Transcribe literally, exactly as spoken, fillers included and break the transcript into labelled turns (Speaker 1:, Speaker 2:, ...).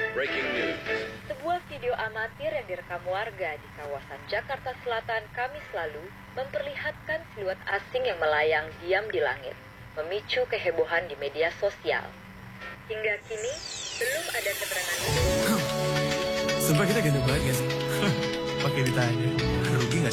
Speaker 1: Breaking news.
Speaker 2: Sebuah video amatir yang direkam warga di kawasan Jakarta Selatan Kamis lalu memperlihatkan siluet asing yang melayang diam di langit, memicu kehebohan di media sosial. Hingga kini, belum ada keterangan.
Speaker 3: Sumpah kita ganteng banget gak sih? Pakai ditanya. Rugi gak